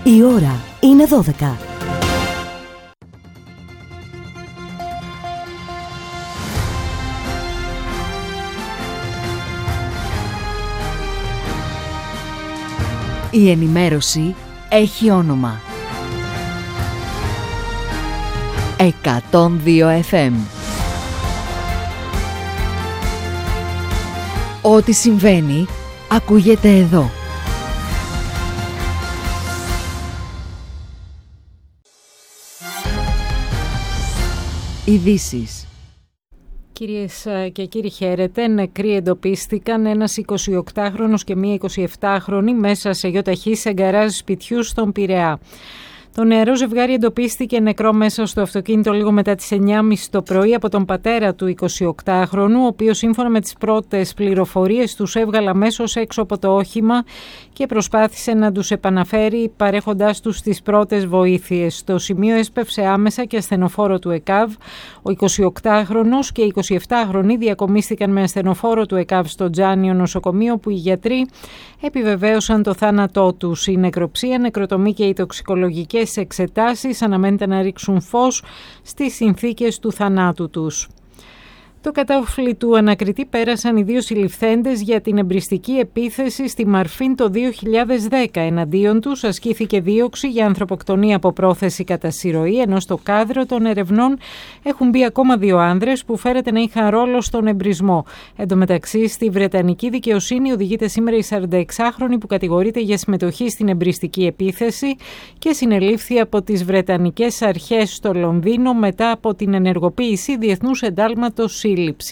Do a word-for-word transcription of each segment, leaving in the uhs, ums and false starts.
Η ώρα είναι δώδεκα. Η ενημέρωση έχει όνομα. εκατόν δύο εφ εμ. Ό,τι συμβαίνει, ακούγεται εδώ. Ειδήσεις. Κυρίες και κύριοι, χαίρετε. Νεκροί εντοπίστηκαν, ένας εικοσιοκτάχρονος και μία εικοσιεπτάχρονη μέσα σε γιοταχή σε γκαράζ σπιτιού στον Πειραιά. Το νεαρό ζευγάρι εντοπίστηκε νεκρό μέσα στο αυτοκίνητο λίγο μετά τις εννιά και μισή το πρωί από τον πατέρα του εικοσιοκτάχρονου, ο οποίος σύμφωνα με τις πρώτες πληροφορίες τους έβγαλε αμέσως έξω από το όχημα και προσπάθησε να τους επαναφέρει παρέχοντάς τους τις πρώτες βοήθειες. Στο σημείο έσπευσε άμεσα και ασθενοφόρο του ΕΚΑΒ. Ο εικοσιοκτάχρονος και η εικοσιεπτάχρονη διακομίστηκαν με ασθενοφόρο του ΕΚΑΒ στο Τζάνιο νοσοκομείο, όπου οι γιατροί επιβεβαίωσαν το θάνατό τους. Η νεκροψία, νεκροτομή και οι τοξικολογικές εξετάσεις αναμένεται να ρίξουν φως στις συνθήκες του θανάτου τους. Το κατόφλι του ανακριτή πέρασαν οι δύο συλληφθέντες για την εμπριστική επίθεση στη Μαρφίν το δύο χιλιάδες δέκα. Εναντίον τους ασκήθηκε δίωξη για ανθρωποκτονία από πρόθεση κατά συρροή, ενώ στο κάδρο των ερευνών έχουν μπει ακόμα δύο άνδρες που φέρεται να είχαν ρόλο στον εμπρισμό. Εν τω μεταξύ, στη Βρετανική δικαιοσύνη οδηγείται σήμερα η σαρανταεξάχρονη που κατηγορείται για συμμετοχή στην εμπριστική επίθεση και συνελήφθη από τις Βρετανικές αρχές στο Λονδίνο μετά από την ενεργοποίηση διεθνούς εντάλματος σύλληψης.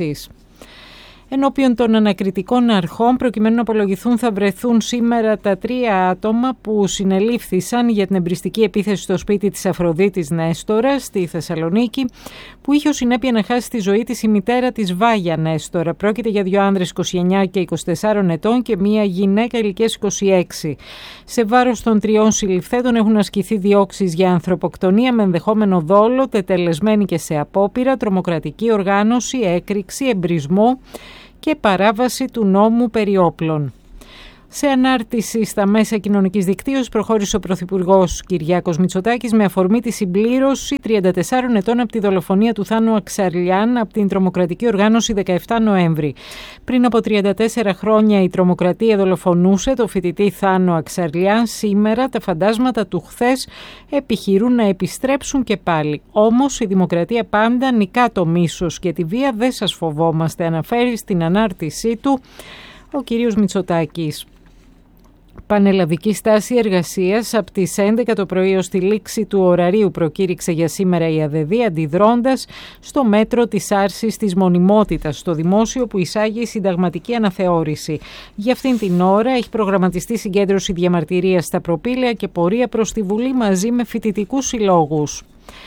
Ενώπιον των ανακριτικών αρχών, προκειμένου να απολογηθούν, θα βρεθούν σήμερα τα τρία άτομα που συνελήφθησαν για την εμπριστική επίθεση στο σπίτι της Αφροδίτης Νέστορα στη Θεσσαλονίκη, που είχε ως συνέπεια να χάσει τη ζωή της η μητέρα της Βάγια Νέστορα. Πρόκειται για δύο άνδρες είκοσι εννιά και είκοσι τέσσερα ετών και μία γυναίκα ηλικίας είκοσι έξι. Σε βάρος των τριών συλληφθέντων έχουν ασκηθεί διώξεις για ανθρωποκτονία με ενδεχόμενο δόλο, τετελεσμένη και σε απόπειρα, τρομοκρατική οργάνωση, έκρηξη, εμπρισμό και παράβαση του νόμου περί όπλων. Σε ανάρτηση στα μέσα κοινωνικής δικτύωσης προχώρησε ο Πρωθυπουργός Κυριάκος Μητσοτάκης με αφορμή τη συμπλήρωση τριάντα τεσσάρων ετών από τη δολοφονία του Θάνου Αξαρλιάν από την τρομοκρατική οργάνωση δεκαεπτά Νοέμβρη. Πριν από τριάντα τέσσερα χρόνια η τρομοκρατία δολοφονούσε το φοιτητή Θάνο Αξαρλιάν. Σήμερα τα φαντάσματα του χθες επιχειρούν να επιστρέψουν και πάλι. Όμως η δημοκρατία πάντα νικά το μίσος και τη βία, δεν σας φοβόμαστε, αναφέρει στην ανάρτησή του ο κύριος Μητσοτάκης. Πανελλαδική στάση εργασίας από τις έντεκα το πρωί ως τη λήξη του ωραρίου προκήρυξε για σήμερα η ΑΔΕΔ, αντιδρώντας στο μέτρο της άρσης της μονιμότητας στο δημόσιο που εισάγει η συνταγματική αναθεώρηση. Για αυτήν την ώρα έχει προγραμματιστεί συγκέντρωση διαμαρτυρίας στα προπήλαια και πορεία προς τη Βουλή μαζί με φοιτητικούς συλλόγους.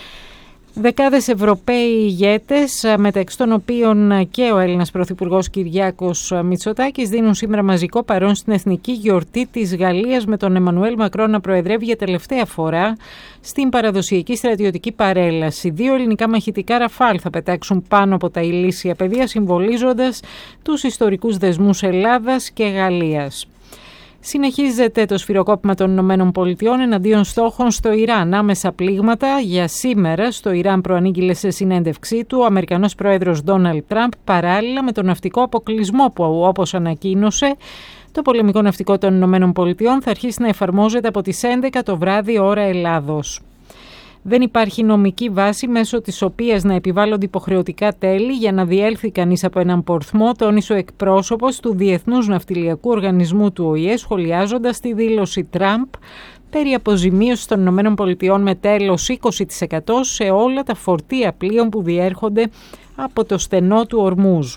Δεκάδες Ευρωπαίοι ηγέτες, μεταξύ των οποίων και ο Έλληνας Πρωθυπουργός Κυριάκος Μητσοτάκης, δίνουν σήμερα μαζικό παρόν στην εθνική γιορτή της Γαλλίας, με τον Εμμανουέλ Μακρόν να προεδρεύει για τελευταία φορά στην παραδοσιακή στρατιωτική παρέλαση. Δύο ελληνικά μαχητικά Ραφάλ θα πετάξουν πάνω από τα ηλίσια πεδία, συμβολίζοντας τους ιστορικούς δεσμούς Ελλάδας και Γαλλίας. Συνεχίζεται το σφυροκόπημα των Ηνωμένων Πολιτειών εναντίον στόχων στο Ιράν. Άμεσα πλήγματα για σήμερα στο Ιράν προανήγγειλε σε συνέντευξή του ο Αμερικανός πρόεδρος Ντόναλντ Τραμπ, παράλληλα με τον ναυτικό αποκλεισμό που, όπως ανακοίνωσε, το πολεμικό ναυτικό των Ηνωμένων Πολιτειών θα αρχίσει να εφαρμόζεται από τις έντεκα το βράδυ ώρα Ελλάδος. Δεν υπάρχει νομική βάση μέσω της οποίας να επιβάλλονται υποχρεωτικά τέλη για να διέλθει κανείς από έναν πορθμό, τόνισε ο εκπρόσωπος του Διεθνούς Ναυτιλιακού Οργανισμού του ΟΗΕ, σχολιάζοντας τη δήλωση Τραμπ περί αποζημίωσης των ΗΠΑ με τέλος είκοσι τοις εκατό σε όλα τα φορτία πλοίων που διέρχονται από το στενό του Ορμούζ.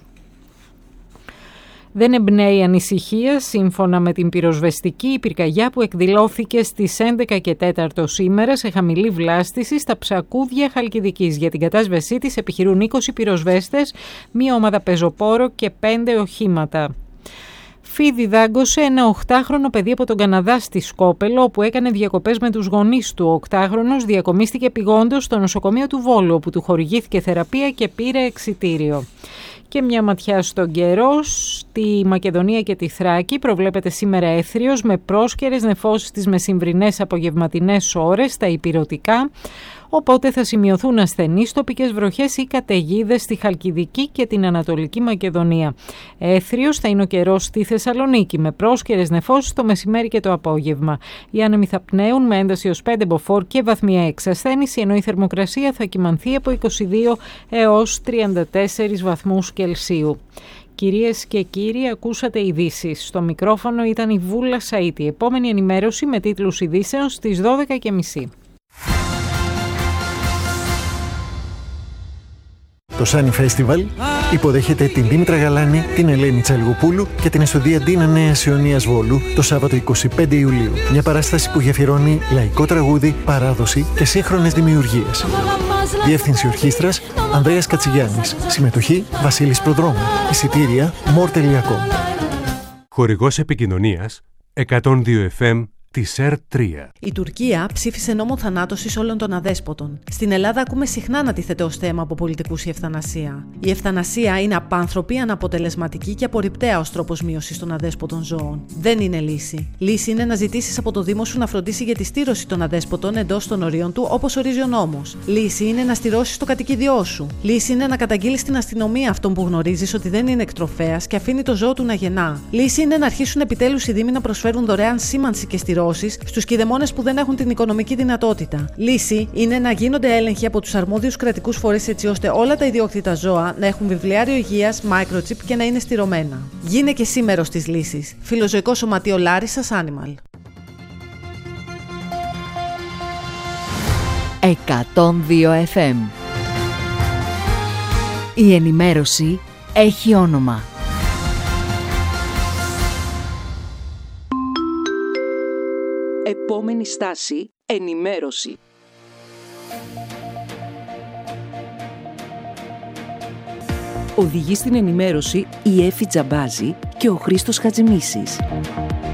Δεν εμπνέει ανησυχία σύμφωνα με την πυροσβεστική πυρκαγιά που εκδηλώθηκε στις έντεκα και τέσσερα σήμερα σε χαμηλή βλάστηση στα ψακούδια Χαλκιδικής. Για την κατάσβεσή της επιχειρούν είκοσι πυροσβέστες, μία ομάδα πεζοπόρο και πέντε οχήματα. Φίδι δάγκωσε ένα οκτάχρονο παιδί από τον Καναδά στη Σκόπελο, όπου έκανε διακοπές με τους γονείς του. Ο οκτάχρονος διακομίστηκε επειγόντως στο νοσοκομείο του Βόλου, όπου του χορηγήθηκε θεραπεία και πήρε εξιτήριο. Και μια ματιά στον καιρό. Στη Μακεδονία και τη Θράκη προβλέπεται σήμερα έθριος με πρόσκαιρες νεφώσεις τις μεσημβρινές απογευματινές ώρες στα ηπειρωτικά, οπότε θα σημειωθούν ασθενείς τοπικές βροχές ή καταιγίδες στη Χαλκιδική και την Ανατολική Μακεδονία. Έθριος θα είναι ο καιρός στη Θεσσαλονίκη με πρόσκαιρες νεφώσεις το μεσημέρι και το απόγευμα. Οι άνεμοι θα πνέουν με ένταση ως πέντε μποφόρ και βαθμία εξασθένηση, ενώ η θερμοκρασία θα κυμανθεί από είκοσι δύο έως τριάντα τέσσερις βαθμούς Κελσίου. Κυρίες και κύριοι, ακούσατε ειδήσεις. Στο μικρόφωνο ήταν η Βούλα Σαΐτη. Επόμενη ενημέρωση με τίτλους ειδήσεων στις δώδεκα και μισή. Το Sunny Festival υποδέχεται την Δήμητρα Γαλάνη, την Ελένη Τσαλγοπούλου και την Εσοδεία Ντίνα Νέας Ιωνίας Βόλου το Σάββατο είκοσι πέντε Ιουλίου. Μια παράσταση που γεφυρώνει λαϊκό τραγούδι, παράδοση και σύγχρονες δημιουργίες. Διεύθυνση ορχήστρας Ανδρέας Κατσιγιάννης. Συμμετοχή Βασίλης Προδρόμου. Εισιτήρια μορ τελεία κομ. Χορηγός επικοινωνίας εκατόν δύο εφ εμ της ΕΡ τρία. Η Τουρκία ψήφισε νόμο θανάτωσης όλων των αδέσποτων. Στην Ελλάδα ακούμε συχνά να τίθεται ως θέμα από πολιτικούς η ευθανασία. Η ευθανασία είναι απάνθρωπη, αναποτελεσματική και απορριπταία ως τρόπος μείωσης των αδέσποτων ζώων. Δεν είναι λύση. Λύση είναι να ζητήσεις από το Δήμο σου να φροντίσει για τη στήρωση των αδέσποτων εντός των ορίων του, όπως ορίζει ο νόμος. Λύση είναι να στηρώσεις το κατοικίδιό σου. Λύση είναι να καταγγείλεις στην αστυνομία αυτόν που γνωρίζεις ότι δεν είναι εκτροφέας και αφήνει το ζώο του να γεννά. Λύση είναι να αρχίσουν επιτέλους οι Δήμοι να προσφέρουν δωρεάν σήμανση και στηρώσεις στους κηδεμόνες που δεν έχουν την οικονομική δυνατότητα. Λύση είναι να γίνονται έλεγχοι από τους αρμόδιους κρατικούς φορείς έτσι ώστε όλα τα ιδιόκτητα ζώα να έχουν βιβλιάριο υγείας, microchip και να είναι στηρωμένα. Γίνε και εσύ μέρος της λύσης. Φιλοζωικό Σωματείο Λάρισσας Animal. εκατόν δύο εφ εμ. Η ενημέρωση έχει όνομα. Επόμενη στάση, ενημέρωση. Οδηγεί στην ενημέρωση η Έφη Τζαμπάζη και ο Χρήστος Χατζημίσης.